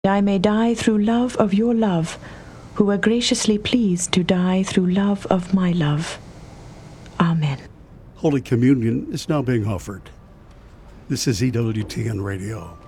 I may die through love of your love, who were graciously pleased to die through love of my love. Amen. Holy Communion is now being offered. This is EWTN Radio.